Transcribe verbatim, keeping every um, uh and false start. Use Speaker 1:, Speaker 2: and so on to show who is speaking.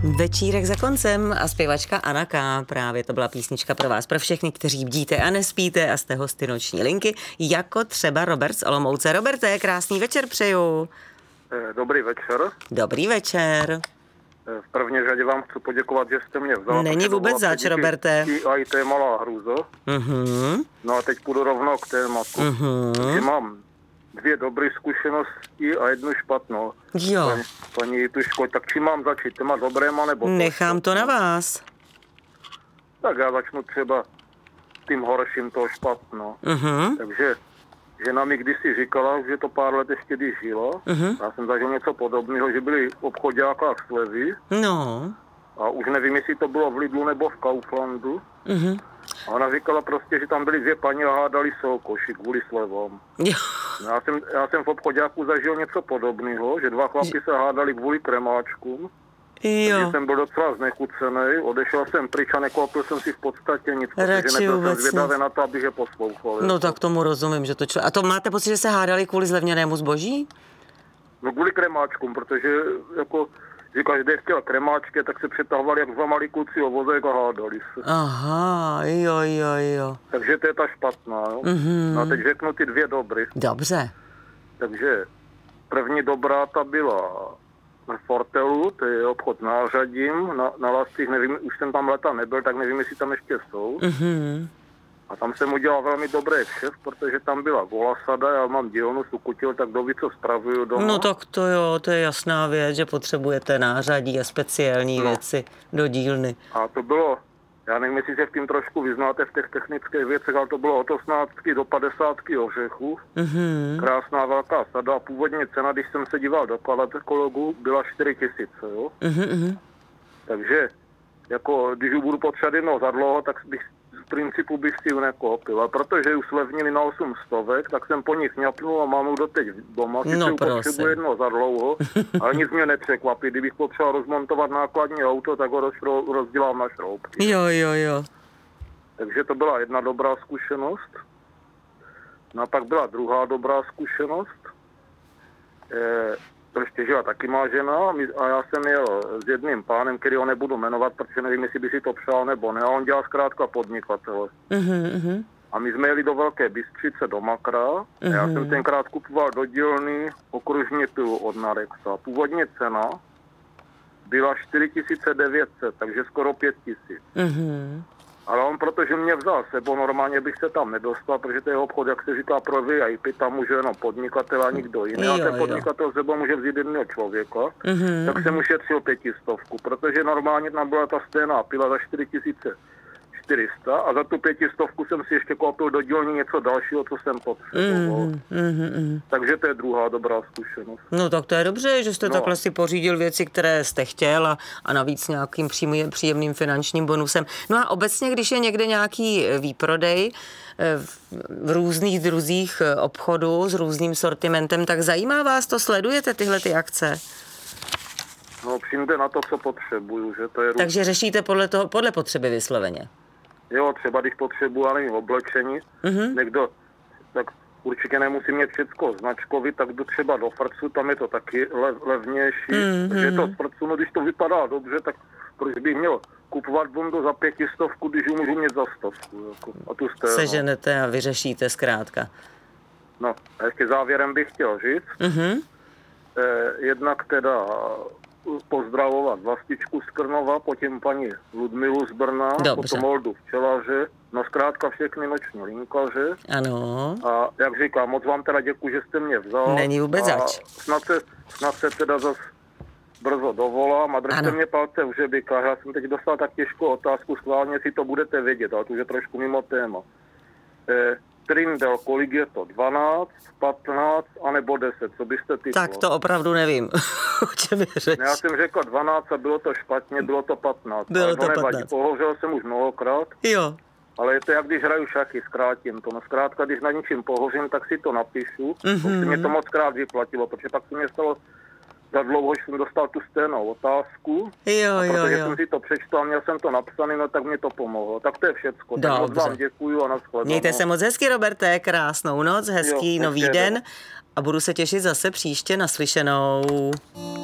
Speaker 1: Večírek za koncem a zpěvačka Anna K. Právě to byla písnička pro vás, pro všechny, kteří bdíte a nespíte a jste hosty noční linky, jako třeba Robert z Olomouce. Roberte, krásný večer přeju.
Speaker 2: Dobrý večer.
Speaker 1: Dobrý večer.
Speaker 2: V první řadě vám chci poděkovat, že jste mě vzal.
Speaker 1: Není vůbec zač, Roberte.
Speaker 2: A i to je malá hrůza.
Speaker 1: Uh-huh.
Speaker 2: No a teď půjdu rovnou k tématu.
Speaker 1: Uh-huh.
Speaker 2: Že mám dvě dobré zkušenosti a jednu špatnou.
Speaker 1: Jo.
Speaker 2: Paní, paní Tuško, tak čím mám začít? Těma dobréma nebo to?
Speaker 1: Nechám to na vás.
Speaker 2: Tak já začnu třeba tím horším, toho špatno.
Speaker 1: Uh-huh.
Speaker 2: Takže žena mi kdysi říkala, že to pár let ještě když žila.
Speaker 1: Uh-huh.
Speaker 2: Já jsem zažil něco podobného, že byli v obchoďákách slevy.
Speaker 1: No.
Speaker 2: A už nevím, jestli to bylo v Lidlu nebo v Kauflandu.
Speaker 1: Uh-huh.
Speaker 2: A ona říkala prostě, že tam byly dvě paní a hádali se o koši kvůli slevám.
Speaker 1: Jo.
Speaker 2: Já jsem, já jsem v obchoďáku zažil něco podobného, že dva chlapi se hádali kvůli kremáčkům.
Speaker 1: Jo.
Speaker 2: Takže jsem byl docela znechucený, odešel jsem pryč a nekoupil jsem si v podstatě nic,
Speaker 1: Radši
Speaker 2: protože nebyl jsem
Speaker 1: vůbec
Speaker 2: zvědavý na to, abych je poslouchal.
Speaker 1: No tak tomu rozumím, že to člo... A to máte pocit, že se hádali kvůli zlevněnému zboží?
Speaker 2: No kvůli kremáčkům, protože jako, že každý chtěl kremáčky, tak se přetahovali jak dva malí kluci o vozek a hádali se.
Speaker 1: Aha, jo, jo, jo.
Speaker 2: Takže to je ta špatná, jo.
Speaker 1: Mm-hmm.
Speaker 2: No a teď řeknu ty dvě dobrý.
Speaker 1: Dobře.
Speaker 2: Takže první dobrá ta byla na Fortelu, to je obchod nářadím, na, na Lascích, nevím, už jsem tam leta nebyl, tak nevím, jestli tam ještě jsou.
Speaker 1: Mm-hmm.
Speaker 2: A tam jsem udělal velmi dobrý kšeft, protože tam byla volasada, já mám dílnu Sukutil, tak kdo ví, co spravuju doma.
Speaker 1: No tak to jo, to je jasná věc, že potřebujete nářadí a speciální
Speaker 2: no.
Speaker 1: věci do dílny.
Speaker 2: A to bylo, já nevím, jestli se v tím trošku vyznáte v těch technických věcech, ale to bylo od osmnáctky do padesátky ořechů.
Speaker 1: Mm-hmm.
Speaker 2: Krásná velká sada. Původně cena, když jsem se díval do katalogu, byla čtyři tisíce, jo.
Speaker 1: Mm-hmm.
Speaker 2: Takže, jako, když budu potřebovat jednou za dlouho, tak bych v principu bych si ji nekoupil. A protože už slevnili na osm stovek, tak jsem po nich ňapnul a mám ji doteď doma.
Speaker 1: No,
Speaker 2: si potřebuji jednou za dlouho, ale nic mě nepřekvapí. Kdybych potřeboval rozmontovat nákladní auto, tak ho roz, rozdělám na šroubky.
Speaker 1: Jo, jo, jo.
Speaker 2: Takže to byla jedna dobrá zkušenost. No a pak byla druhá dobrá zkušenost. E, Prostě žila taky má žena a já jsem jel s jedným pánem, který ho nebudu jmenovat, protože nevím, jestli by si to přál nebo ne. A on dělal zkrátka podnikatele.
Speaker 1: Uh-huh.
Speaker 2: A my jsme jeli do Velké Bystřice, do Makra. Uh-huh. A já jsem tenkrát kupoval do dílny okružní pilu od Narexa. Původně cena byla čtyři tisíce devět set, takže skoro pět tisíc.
Speaker 1: Uh-huh.
Speaker 2: Ale on, protože mě vzal sebou, normálně bych se tam nedostal, protože to je obchod, jak se říká, pro V I P, tam může jenom podnikatel a nikdo jiný.
Speaker 1: Jo,
Speaker 2: a ten
Speaker 1: jo.
Speaker 2: podnikatel sebou může vzít jednoho člověka,
Speaker 1: Uh-huh.
Speaker 2: tak jsem ušetřil pětistovku, protože normálně tam byla ta stejná pila za čtyři tisíce čtyři sta a za tu pětistovku jsem si ještě koupil do dílny něco dalšího, co jsem potřeboval.
Speaker 1: Uh-huh.
Speaker 2: Takže to je druhá dobrá zkušenost.
Speaker 1: No tak to je dobře, že jste
Speaker 2: No.
Speaker 1: takhle si pořídil věci, které jste chtěl a, a navíc nějakým příjemným, příjemným finančním bonusem. No a obecně, když je někde nějaký výprodej v, v různých druzích obchodu s různým sortimentem, tak zajímá vás to, sledujete tyhle ty akce?
Speaker 2: No přijde na to, co potřebuju, že to je...
Speaker 1: Takže řešíte podle toho, podle potřeby vysloveně?
Speaker 2: Jo, třeba když potřebuji, ale oblečení,
Speaker 1: Uh-huh.
Speaker 2: někdo, tak určitě nemusí mít všecko značkový, tak jdu třeba do Frcu, tam je to taky lev, levnější,
Speaker 1: Mm-hmm.
Speaker 2: takže to z Frcu, no když to vypadá dobře, tak proč bych měl kupovat bundu za pětistovku, když ji můžu mít za stovku, jako, a tu jste,
Speaker 1: Seženete a vyřešíte zkrátka.
Speaker 2: no. no. A ještě závěrem bych chtěl říct,
Speaker 1: Uh-huh.
Speaker 2: eh, jednak teda pozdravovat Vlastičku z Krnova, potom paní Ludmilu z Brna,
Speaker 1: Dobře.
Speaker 2: potom Oldu Včelaře, no zkrátka všechny noční linkaře.
Speaker 1: Ano.
Speaker 2: A jak říkám, moc vám teda děkuji, že jste mě vzal.
Speaker 1: Není vůbec
Speaker 2: a
Speaker 1: zač.
Speaker 2: Snad se, snad se teda zas brzo dovolám a držte
Speaker 1: Ano.
Speaker 2: mě palce v hřebíkách. Já jsem teď dostal tak těžkou otázku, schválně si to budete vědět, ale to už je trošku mimo téma. Eh, Trindel, kolik je to? dvanáct, patnáct, anebo deset? Co byste typlo?
Speaker 1: Tak to opravdu nevím, o čem je řeč.
Speaker 2: Já jsem řekl dvanáct a bylo to špatně, bylo to patnáct.
Speaker 1: Bylo
Speaker 2: ale
Speaker 1: to
Speaker 2: nevadí,
Speaker 1: patnáct.
Speaker 2: pohořel jsem už mnohokrát,
Speaker 1: Jo.
Speaker 2: ale je to jak když hraju šachy, zkrátím to. No zkrátka, když na ničím pohořím, tak si to napíšu.
Speaker 1: Mhm.
Speaker 2: Mm-hmm. Už se mě to moc krát vyplatilo, protože pak se mě stalo za dlouho, že jsem dostal tu stejnou otázku.
Speaker 1: Jo,
Speaker 2: a
Speaker 1: jo,
Speaker 2: protože
Speaker 1: jo.
Speaker 2: jsem si to přečetl a měl jsem to napsané, no tak mě to pomohlo. Tak to je všecko. Tak moc
Speaker 1: Dobře.
Speaker 2: vám děkuju a nashledanou.
Speaker 1: Mějte se moc hezky, Roberte, krásnou noc, hezký
Speaker 2: Jo,
Speaker 1: nový
Speaker 2: hezké
Speaker 1: den
Speaker 2: den.
Speaker 1: a budu se těšit zase příště naslyšenou.